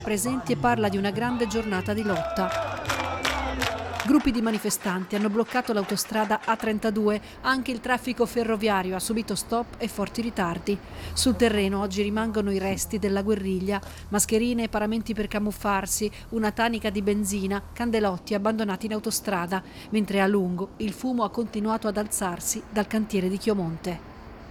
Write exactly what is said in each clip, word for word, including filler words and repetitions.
presenti e parla di una grande giornata di lotta. Gruppi di manifestanti hanno bloccato l'autostrada A trentadue, anche il traffico ferroviario ha subito stop e forti ritardi. Sul terreno oggi rimangono i resti della guerriglia, mascherine e paramenti per camuffarsi, una tanica di benzina, candelotti abbandonati in autostrada, mentre a lungo il fumo ha continuato ad alzarsi dal cantiere di Chiomonte.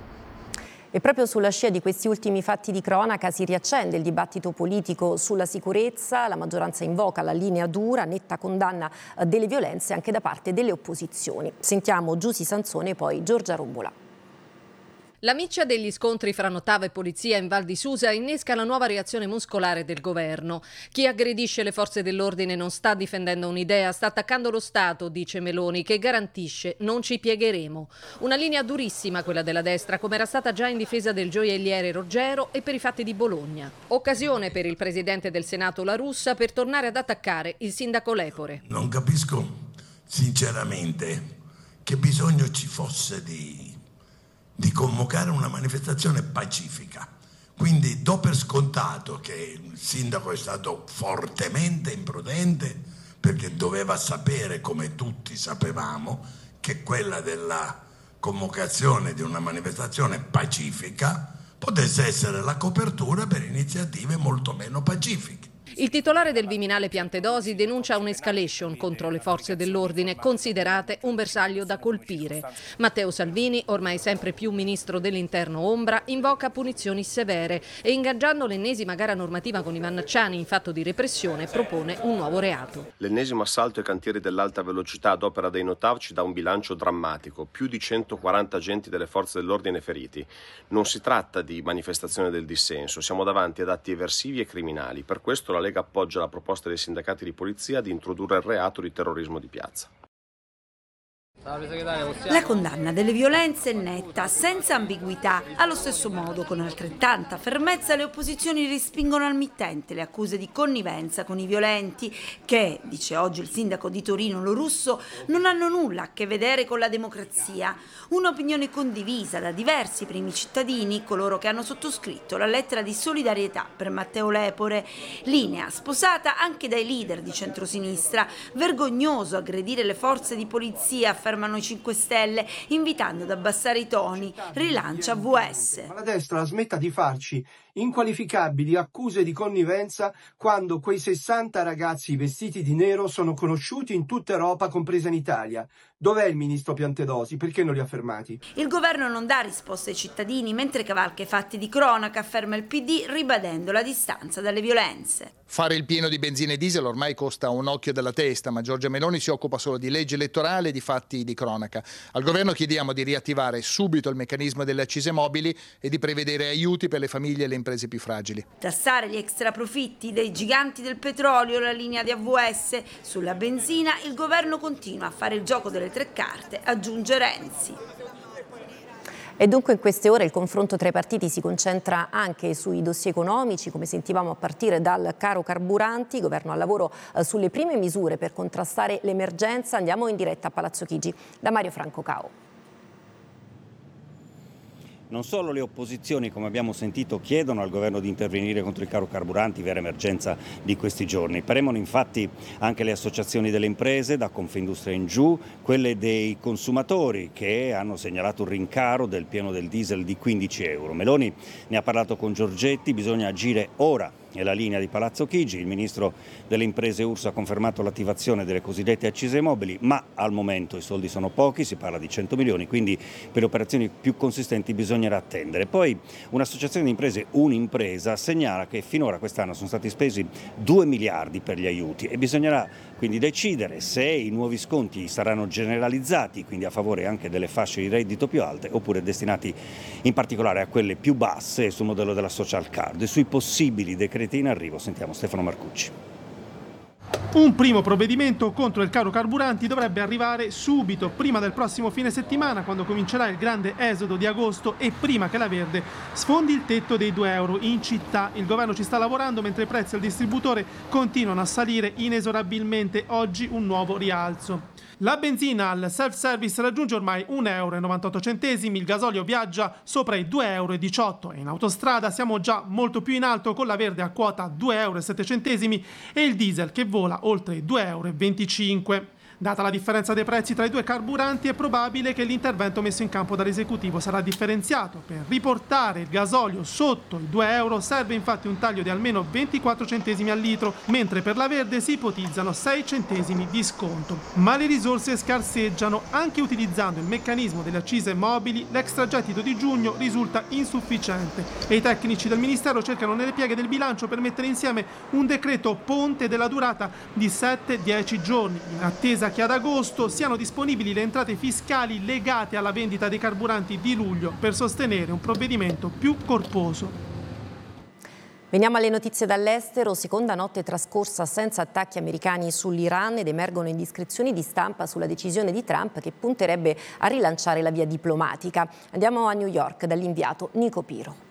E proprio sulla scia di questi ultimi fatti di cronaca si riaccende il dibattito politico sulla sicurezza. La maggioranza invoca la linea dura, netta condanna delle violenze anche da parte delle opposizioni. Sentiamo Giusy Sansone e poi Giorgia Rombola. La miccia degli scontri fra Notava e polizia in Val di Susa innesca la nuova reazione muscolare del governo. Chi aggredisce le forze dell'ordine non sta difendendo un'idea, sta attaccando lo Stato, dice Meloni, che garantisce non ci piegheremo. Una linea durissima quella della destra, come era stata già in difesa del gioielliere Roggero e per i fatti di Bologna. Occasione per il presidente del Senato La Russa per tornare ad attaccare il sindaco Lepore. Non capisco sinceramente che bisogno ci fosse di di convocare una manifestazione pacifica. Quindi do per scontato che il sindaco è stato fortemente imprudente, perché doveva sapere, come tutti sapevamo, che quella della convocazione di una manifestazione pacifica potesse essere la copertura per iniziative molto meno pacifiche. Il titolare del Viminale Piantedosi denuncia un'escalation contro le forze dell'ordine, considerate un bersaglio da colpire. Matteo Salvini, ormai sempre più ministro dell'interno ombra, invoca punizioni severe e, ingaggiando l'ennesima gara normativa con i Vannacciani in fatto di repressione, propone un nuovo reato. L'ennesimo assalto ai cantieri dell'alta velocità ad opera dei Notav ci dà un bilancio drammatico, più di centoquaranta agenti delle forze dell'ordine feriti. Non si tratta di manifestazione del dissenso, siamo davanti ad atti eversivi e criminali. Per questo la Lega appoggia la proposta dei sindacati di polizia di introdurre il reato di terrorismo di piazza. La condanna delle violenze è netta, senza ambiguità. Allo stesso modo, con altrettanta fermezza, le opposizioni respingono al mittente le accuse di connivenza con i violenti che, dice oggi il sindaco di Torino Lo Russo, non hanno nulla a che vedere con la democrazia. Un'opinione condivisa da diversi primi cittadini, coloro che hanno sottoscritto la lettera di solidarietà per Matteo Lepore, linea sposata anche dai leader di centrosinistra. Vergognoso aggredire le forze di polizia, affermano i cinque Stelle, invitando ad abbassare i toni. Rilancia V S. Ma la destra smetta di farci inqualificabili accuse di connivenza quando quei sessanta ragazzi vestiti di nero sono conosciuti in tutta Europa, compresa in Italia. Dov'è il ministro Piantedosi? Perché non li ha fermati? Il governo non dà risposte ai cittadini, mentre cavalca i fatti di cronaca, afferma il P D, ribadendo la distanza dalle violenze. Fare il pieno di benzina e diesel ormai costa un occhio della testa, ma Giorgia Meloni si occupa solo di legge elettorale e di fatti di cronaca. Al governo chiediamo di riattivare subito il meccanismo delle accise mobili e di prevedere aiuti per le famiglie e le imprese più fragili. Tassare gli extraprofitti dei giganti del petrolio, la linea di A V S. Sulla benzina il governo continua a fare il gioco delle tre carte, aggiunge Renzi. E dunque in queste ore il confronto tra i partiti si concentra anche sui dossier economici, come sentivamo a partire dal caro carburanti, governo al lavoro eh, sulle prime misure per contrastare l'emergenza. Andiamo in diretta a Palazzo Chigi da Mario Franco Cao. Non solo le opposizioni, come abbiamo sentito, chiedono al governo di intervenire contro il caro carburanti, vera emergenza di questi giorni. Premono infatti anche le associazioni delle imprese, da Confindustria in giù, quelle dei consumatori che hanno segnalato un rincaro del pieno del diesel di quindici euro. Meloni ne ha parlato con Giorgetti, bisogna agire ora. È la linea di Palazzo Chigi. Il ministro delle imprese Urso ha confermato l'attivazione delle cosiddette accise mobili, ma al momento i soldi sono pochi, si parla di cento milioni, quindi per le operazioni più consistenti bisognerà attendere. Poi un'associazione di imprese, Unimpresa, segnala che finora quest'anno sono stati spesi due miliardi per gli aiuti e bisognerà quindi decidere se i nuovi sconti saranno generalizzati, quindi a favore anche delle fasce di reddito più alte, oppure destinati in particolare a quelle più basse sul modello della social card. E sui possibili decreti in arrivo sentiamo Stefano Marcucci. Un primo provvedimento contro il caro carburanti dovrebbe arrivare subito, prima del prossimo fine settimana, quando comincerà il grande esodo di agosto e prima che la Verde sfondi il tetto dei due euro in città. Il governo ci sta lavorando mentre i prezzi al distributore continuano a salire inesorabilmente. Oggi un nuovo rialzo. La benzina al self-service raggiunge ormai un euro e novantotto centesimi, il gasolio viaggia sopra i due euro e diciotto e in autostrada siamo già molto più in alto con la Verde a quota due euro e sette centesimi e il diesel che vola oltre i due euro e venticinque. Data la differenza dei prezzi tra i due carburanti, è probabile che l'intervento messo in campo dall'esecutivo sarà differenziato. Per riportare il gasolio sotto i due euro serve infatti un taglio di almeno ventiquattro centesimi al litro, mentre per la Verde si ipotizzano sei centesimi di sconto. Ma le risorse scarseggiano. Anche utilizzando il meccanismo delle accise mobili, l'extragettito di giugno risulta insufficiente e i tecnici del Ministero cercano nelle pieghe del bilancio per mettere insieme un decreto ponte della durata di sette dieci giorni, in attesa che ad agosto siano disponibili le entrate fiscali legate alla vendita dei carburanti di luglio per sostenere un provvedimento più corposo. Veniamo alle notizie dall'estero. Seconda notte trascorsa senza attacchi americani sull'Iran ed emergono indiscrezioni di stampa sulla decisione di Trump che punterebbe a rilanciare la via diplomatica. Andiamo a New York dall'inviato Nico Piro.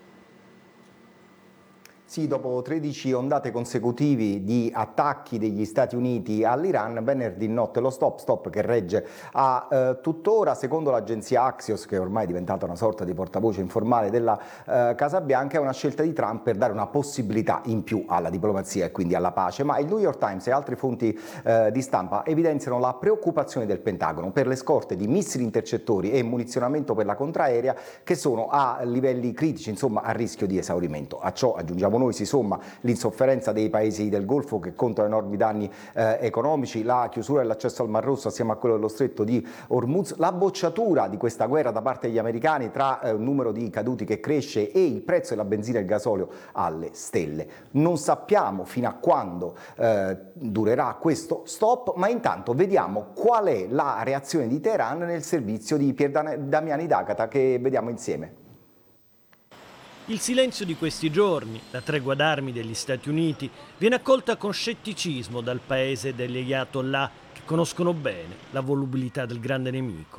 Sì, dopo tredici ondate consecutivi di attacchi degli Stati Uniti all'Iran, venerdì notte lo stop stop che regge a eh, tuttora, secondo l'agenzia Axios, che ormai è diventata una sorta di portavoce informale della eh, Casa Bianca, è una scelta di Trump per dare una possibilità in più alla diplomazia e quindi alla pace. Ma il New York Times e altre fonti eh, di stampa evidenziano la preoccupazione del Pentagono per le scorte di missili intercettori e munizionamento per la contraerea che sono a livelli critici, insomma a rischio di esaurimento. A ciò aggiungiamo noi si somma l'insofferenza dei paesi del Golfo che contano enormi danni eh, economici, la chiusura dell'accesso al Mar Rosso assieme a quello dello stretto di Hormuz, la bocciatura di questa guerra da parte degli americani tra eh, un numero di caduti che cresce e il prezzo della benzina e il gasolio alle stelle. Non sappiamo fino a quando eh, durerà questo stop, ma intanto vediamo qual è la reazione di Teheran nel servizio di Pier Damiani D'Agata che vediamo insieme. Il silenzio di questi giorni, la tregua d'armi degli Stati Uniti, viene accolta con scetticismo dal paese degli ayatollah che conoscono bene la volubilità del grande nemico.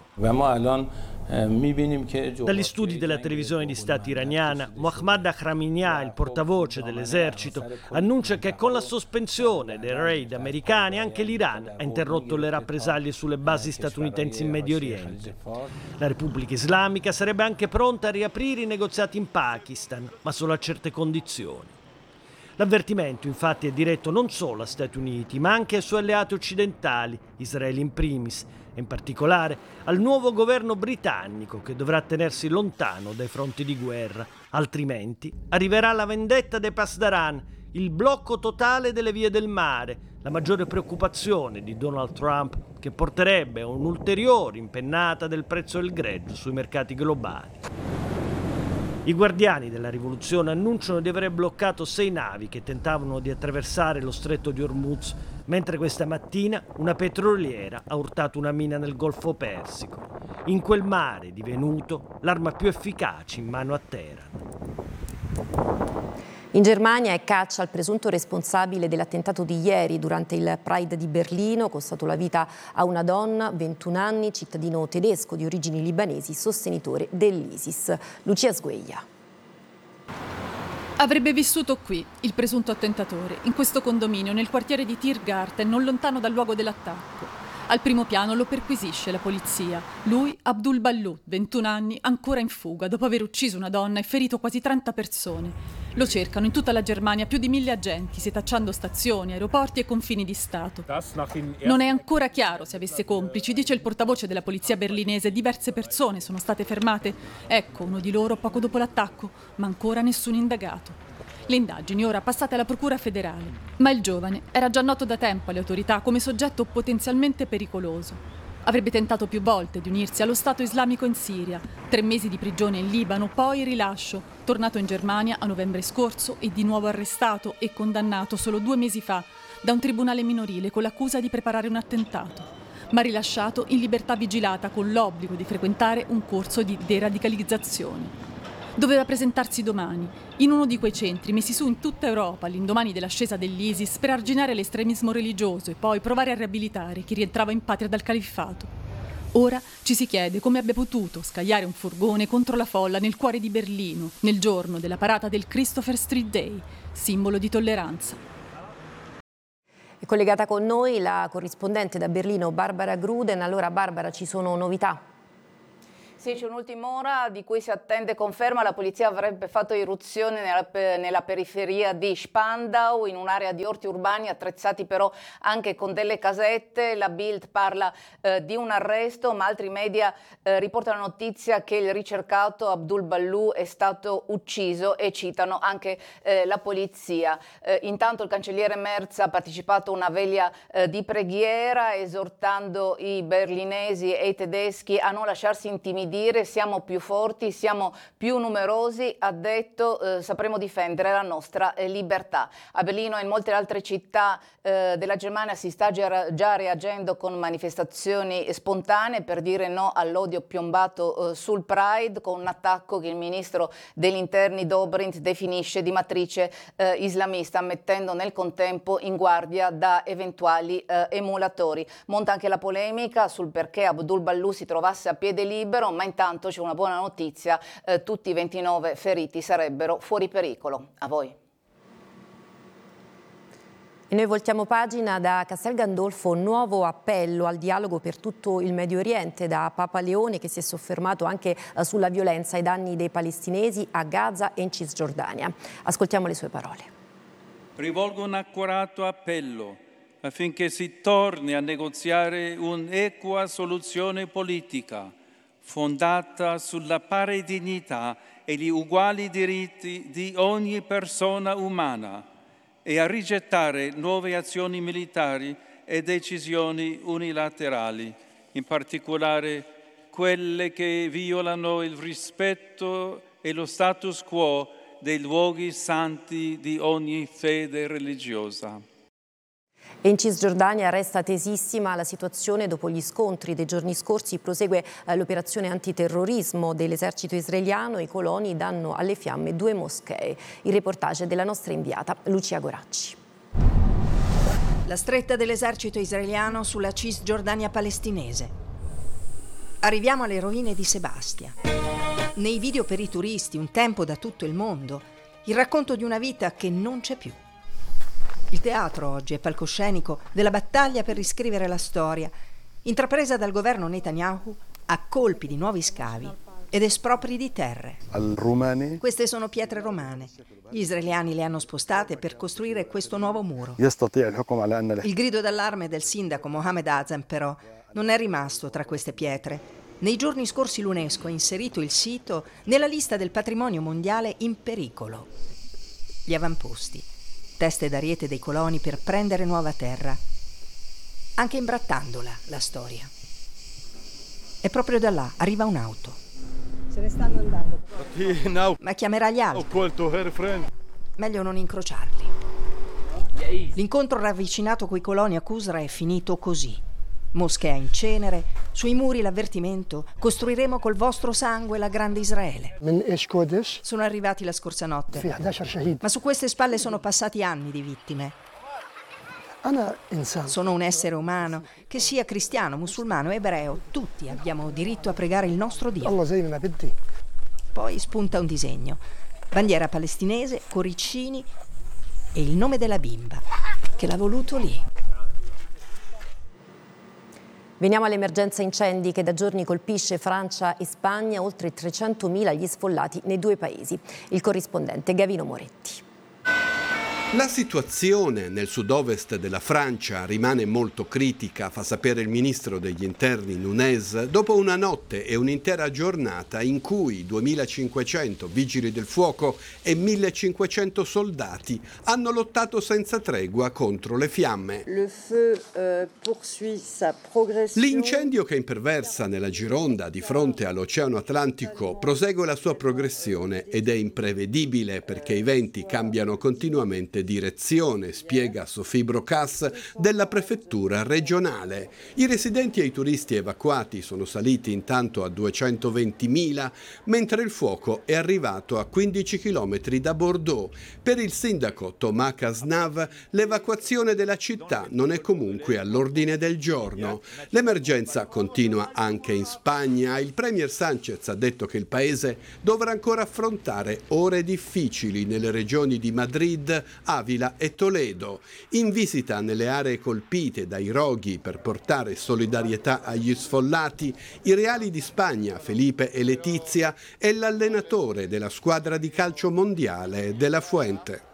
Dagli studi della televisione di Stato iraniana, Mohammad Ahraminiyah, il portavoce dell'esercito, annuncia che con la sospensione dei raid americani anche l'Iran ha interrotto le rappresaglie sulle basi statunitensi in Medio Oriente. La Repubblica Islamica sarebbe anche pronta a riaprire i negoziati in Pakistan, ma solo a certe condizioni. L'avvertimento infatti è diretto non solo a Stati Uniti, ma anche ai suoi alleati occidentali, Israele in primis, e in particolare al nuovo governo britannico che dovrà tenersi lontano dai fronti di guerra, altrimenti arriverà la vendetta dei Pasdaran, il blocco totale delle vie del mare, la maggiore preoccupazione di Donald Trump che porterebbe a un'ulteriore impennata del prezzo del greggio sui mercati globali. I guardiani della rivoluzione annunciano di aver bloccato sei navi che tentavano di attraversare lo stretto di Hormuz, mentre questa mattina una petroliera ha urtato una mina nel Golfo Persico. In quel mare divenuto l'arma più efficace in mano a Teheran. In Germania è caccia al presunto responsabile dell'attentato di ieri durante il Pride di Berlino, costato la vita a una donna, ventuno anni, cittadino tedesco di origini libanesi, sostenitore dell'ISIS. Lucia Sgueglia. Avrebbe vissuto qui, il presunto attentatore, in questo condominio, nel quartiere di Tiergarten, non lontano dal luogo dell'attacco. Al primo piano lo perquisisce la polizia. Lui, Abdul Ballout, ventuno anni, ancora in fuga, dopo aver ucciso una donna e ferito quasi trenta persone. Lo cercano in tutta la Germania più di mille agenti, setacciando stazioni, aeroporti e confini di Stato. Non è ancora chiaro se avesse complici, dice il portavoce della polizia berlinese. Diverse persone sono state fermate. Ecco, uno di loro poco dopo l'attacco, ma ancora nessun indagato. Le indagini ora passate alla Procura federale. Ma il giovane era già noto da tempo alle autorità come soggetto potenzialmente pericoloso. Avrebbe tentato più volte di unirsi allo Stato islamico in Siria, tre mesi di prigione in Libano, poi rilascio, tornato in Germania a novembre scorso e di nuovo arrestato e condannato solo due mesi fa da un tribunale minorile con l'accusa di preparare un attentato, ma rilasciato in libertà vigilata con l'obbligo di frequentare un corso di deradicalizzazione. Doveva presentarsi domani, in uno di quei centri messi su in tutta Europa all'indomani dell'ascesa dell'ISIS per arginare l'estremismo religioso e poi provare a riabilitare chi rientrava in patria dal califfato. Ora ci si chiede come abbia potuto scagliare un furgone contro la folla nel cuore di Berlino, nel giorno della parata del Christopher Street Day, simbolo di tolleranza. È collegata con noi la corrispondente da Berlino Barbara Gruden. Allora Barbara, ci sono novità? Sì, c'è un'ultima ora di cui si attende conferma. La polizia avrebbe fatto irruzione nella, nella periferia di Spandau, in un'area di orti urbani attrezzati però anche con delle casette. La Bild parla eh, di un arresto, ma altri media eh, riportano la notizia che il ricercato Abdul Ballu è stato ucciso e citano anche eh, la polizia. Eh, intanto il cancelliere Merz ha partecipato a una veglia eh, di preghiera, esortando i berlinesi e i tedeschi a non lasciarsi intimidire. Siamo più forti, siamo più numerosi, ha detto, eh, sapremo difendere la nostra eh, libertà. A Berlino e in molte altre città eh, della Germania si sta già, già reagendo con manifestazioni spontanee per dire no all'odio piombato eh, sul Pride, con un attacco che il ministro degli interni Dobrindt definisce di matrice eh, islamista, mettendo nel contempo in guardia da eventuali eh, emulatori. Monta anche la polemica sul perché Abdul Ballu si trovasse a piede libero, ma intanto c'è una buona notizia, eh, tutti i ventinove feriti sarebbero fuori pericolo. A voi. E noi voltiamo pagina. Da Castel Gandolfo, nuovo appello al dialogo per tutto il Medio Oriente da Papa Leone, che si è soffermato anche eh, sulla violenza ai danni dei palestinesi a Gaza e in Cisgiordania. Ascoltiamo le sue parole. Rivolgo un accorato appello affinché si torni a negoziare un'equa soluzione politica fondata sulla pari dignità e gli uguali diritti di ogni persona umana e a rigettare nuove azioni militari e decisioni unilaterali, in particolare quelle che violano il rispetto e lo status quo dei luoghi santi di ogni fede religiosa. E in Cisgiordania resta tesissima la situazione dopo gli scontri dei giorni scorsi. Prosegue eh, l'operazione antiterrorismo dell'esercito israeliano. I coloni danno alle fiamme due moschee. Il reportage della nostra inviata Lucia Goracci. La stretta dell'esercito israeliano sulla Cisgiordania palestinese. Arriviamo alle rovine di Sebastia. Nei video per i turisti, un tempo da tutto il mondo, il racconto di una vita che non c'è più. Il teatro oggi è palcoscenico della battaglia per riscrivere la storia, intrapresa dal governo Netanyahu a colpi di nuovi scavi ed espropri di terre. Queste sono pietre romane. Gli israeliani le hanno spostate per costruire questo nuovo muro. Il grido d'allarme del sindaco Mohammed Azem, però, non è rimasto tra queste pietre. Nei giorni scorsi l'UNESCO ha inserito il sito nella lista del patrimonio mondiale in pericolo. Gli avamposti, teste d'ariete dei coloni per prendere nuova terra, anche imbrattandola la storia. E proprio da là arriva un'auto. Se ne stanno andando. Ma chiamerà gli altri. Meglio non incrociarli. L'incontro ravvicinato coi coloni a Qusra è finito così. Moschea in cenere, sui muri l'avvertimento: costruiremo col vostro sangue la grande Israele. Sono arrivati la scorsa notte, ma su queste spalle sono passati anni di vittime. Sono un essere umano, che sia cristiano, musulmano, ebreo, tutti abbiamo diritto a pregare il nostro Dio. Poi spunta un disegno: bandiera palestinese, coricini e il nome della bimba, che l'ha voluto lì. Veniamo all'emergenza incendi che da giorni colpisce Francia e Spagna, oltre trecentomila gli sfollati nei due paesi. Il corrispondente Gavino Moretti. La situazione nel sud-ovest della Francia rimane molto critica, fa sapere il ministro degli interni Nunez, dopo una notte e un'intera giornata in cui duemilacinquecento vigili del fuoco e millecinquecento soldati hanno lottato senza tregua contro le fiamme. L'incendio che imperversa nella Gironda di fronte all'Oceano Atlantico prosegue la sua progressione ed è imprevedibile perché i venti cambiano continuamente direzione, spiega Sophie Brocas della prefettura regionale. I residenti e i turisti evacuati sono saliti intanto a duecentoventimila, mentre il fuoco è arrivato a quindici chilometri da Bordeaux. Per il sindaco Thomas Cazenave l'evacuazione della città non è comunque all'ordine del giorno. L'emergenza continua anche in Spagna. Il premier Sánchez ha detto che il paese dovrà ancora affrontare ore difficili nelle regioni di Madrid, Avila e Toledo. In visita nelle aree colpite dai roghi per portare solidarietà agli sfollati, i reali di Spagna, Felipe e Letizia, e l'allenatore della squadra di calcio mondiale De La Fuente.